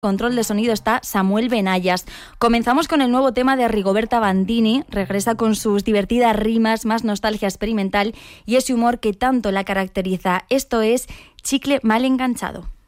Control de sonido está Samuel Benayas. Comenzamos con el nuevo tema de Rigoberta Bandini. Regresa con sus divertidas rimas, más nostalgia experimental y ese humor que tanto la caracteriza. Esto es Chicle mal enganchado.